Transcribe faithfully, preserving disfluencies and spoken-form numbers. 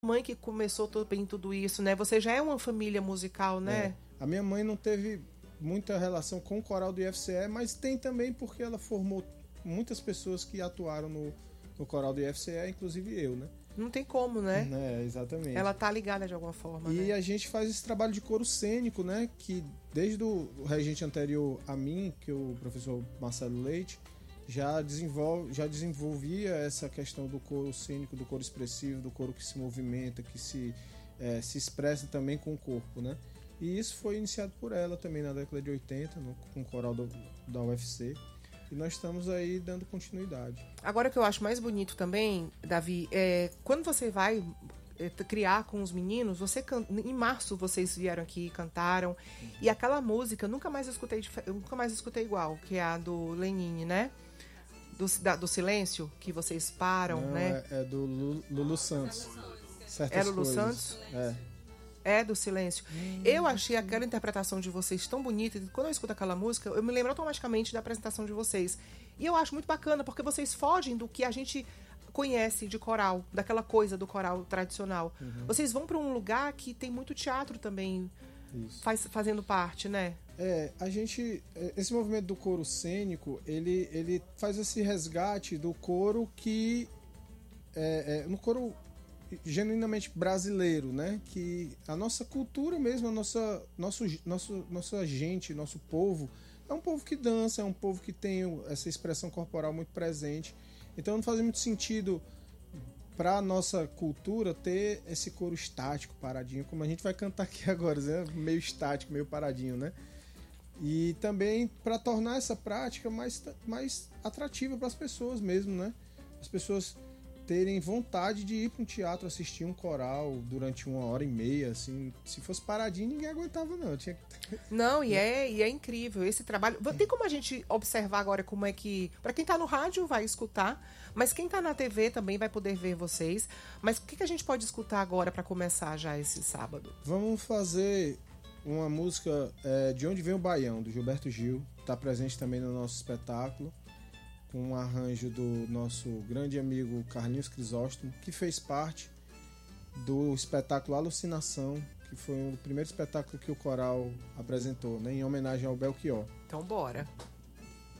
mãe que começou também tudo isso, né? Você já é uma família musical, né? É. A minha mãe não teve muita relação com o coral do I F C E, mas tem também porque ela formou muitas pessoas que atuaram no, no coral do I F C E, inclusive eu, né? Não tem como, né? É, exatamente. Ela tá ligada de alguma forma, E né? a gente faz esse trabalho de coro cênico, né? Que desde o regente anterior a mim, que é o professor Marcelo Leite, já, desenvolve, já desenvolvia essa questão do coro cênico, do coro expressivo, do coro que se movimenta, que se, é, se expressa também com o corpo, né? E isso foi iniciado por ela também na década de oitenta, no, com o coral do, da U F C. E nós estamos aí dando continuidade. Agora, o que eu acho mais bonito também, Davi, é quando você vai é, criar com os meninos, você can... em março vocês vieram aqui e cantaram, uhum. E aquela música, eu nunca mais escutei, eu nunca mais escutei igual, que é a do Lenine, né? Do, da, do silêncio, que vocês param, Não, né? É, é do Lulu, Lulu Santos. Certas é Lulu coisas. Santos? É. É do silêncio. Hum, eu achei aquela interpretação de vocês tão bonita. E quando eu escuto aquela música, eu me lembro automaticamente da apresentação de vocês. E eu acho muito bacana, porque vocês fogem do que a gente conhece de coral, daquela coisa do coral tradicional. Uhum. Vocês vão para um lugar que tem muito teatro também faz, fazendo parte, né? É, a gente... Esse movimento do coro cênico, ele, ele faz esse resgate do coro que... É, é, no coro... genuinamente brasileiro, né? Que a nossa cultura mesmo, a nossa, nosso, nosso, nossa gente, nosso povo, é um povo que dança, é um povo que tem essa expressão corporal muito presente. Então não faz muito sentido para a nossa cultura ter esse coro estático, paradinho, como a gente vai cantar aqui agora, né? Meio estático, meio paradinho, né? E também para tornar essa prática mais, mais atrativa para as pessoas mesmo, né? As pessoas terem vontade de ir para um teatro assistir um coral durante uma hora e meia, assim. Se fosse paradinho, ninguém aguentava, não. Tinha que... Não, e é, e é incrível esse trabalho. Tem como a gente observar agora como é que... Para quem tá no rádio vai escutar, mas quem tá na T V também vai poder ver vocês. Mas o que, que a gente pode escutar agora para começar já esse sábado? Vamos fazer uma música é, De Onde Vem o Baião, do Gilberto Gil. Tá presente também no nosso espetáculo, com um arranjo do nosso grande amigo Carlinhos Crisóstomo, que fez parte do espetáculo Alucinação, que foi o primeiro espetáculo que o coral apresentou, né, em homenagem ao Belchior. Então bora!